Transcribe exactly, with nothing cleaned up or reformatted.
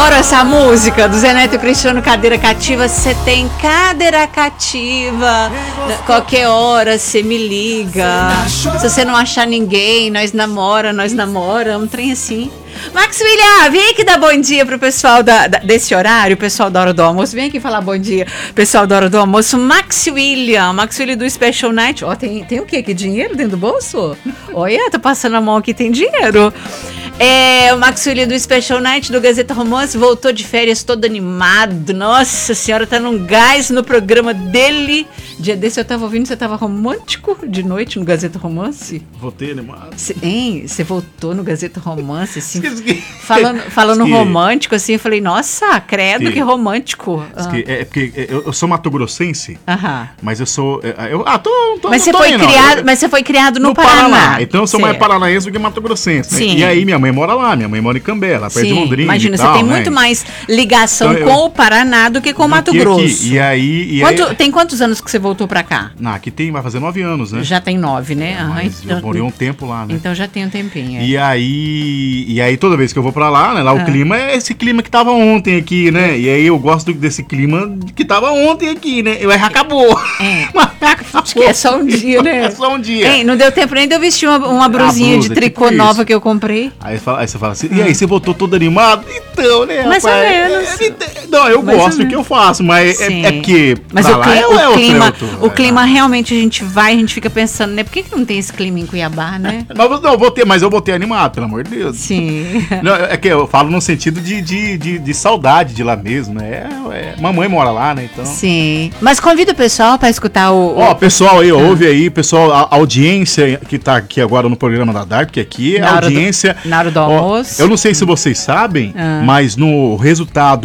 adoro essa música do Zé Neto e Cristiano, Cadeira Cativa. Você tem cadeira cativa, qualquer hora você me liga. Se você não achar ninguém, nós namora, nós namora, um trem assim. Max William, vem aqui dar bom dia pro pessoal da, da, desse horário, o pessoal da hora do almoço. Vem aqui falar bom dia, pessoal da hora do almoço. Max William, Max William do Special Night. Ó, tem, tem o quê? Que dinheiro dentro do bolso? Olha, tô passando a mão aqui, tem dinheiro. É, o Max William do Special Night do Gazeta Romance voltou de férias todo animado. Nossa senhora, tá num gás no programa dele. Dia desse eu tava ouvindo, você tava romântico de noite no Gazeta Romance? Voltei animado. Cê, hein? Você voltou no Gazeta Romance, assim, falando, falando que, romântico, assim, eu falei, nossa, credo, que, que romântico. Ah. Que, é porque eu, eu sou matogrossense, Aham. mas eu sou... Eu, ah, tô, tô, mas, não você tô foi aí, criado, não. mas você foi criado no, no Paraná. Paraná. Então eu sou certo. mais paranaense do que matogrossense. Né? Sim. E aí minha mãe mora lá, minha mãe mora em Cambé, lá perto de Londrina. Imagina, e você tal, tem né? muito mais ligação então, com eu, o Paraná do que com o Mato aqui, Grosso. Aqui. E aí... E Quanto, aí... Tem quantos anos que você voltou pra cá? Não, aqui tem, vai fazer nove anos, né? Já tem nove, né? Uhum. Mas então, eu morei um tempo lá, né? Então já tem um tempinho. É. E aí, e aí toda vez que eu vou pra lá, né? Lá ah. o clima é esse clima que tava ontem aqui, né? E aí eu gosto desse clima que tava ontem aqui, né? E aí acabou. É. Acho que é só um dia, né? É só um dia. Ei, não deu tempo nem de eu vestir uma, uma brusinha blusa, de tricô tipo nova que eu comprei. Aí, fala, aí você fala assim, e aí, você voltou todo animado? Então, né, mais rapaz? ou menos. É, é, não, eu mais gosto do que eu faço, mas é, é porque mas o, cli- é, o é clima, outro, o clima realmente a gente vai, a gente fica pensando, né? Por que, que não tem esse clima em Cuiabá, né? Não, não, vou ter, mas eu vou ter animado, pelo amor de Deus. Sim. Não, é que eu falo no sentido de, de, de, de saudade de lá mesmo, né? É, é, mamãe mora lá, né? Então... Sim. Mas convida o pessoal para escutar o... Ó, o... pessoal aí, ah. ouve aí, pessoal, a audiência que tá aqui agora no programa da Dark, que aqui é a audiência... Do, na hora do almoço. Ó, eu não sei se vocês sabem, ah. mas no resultado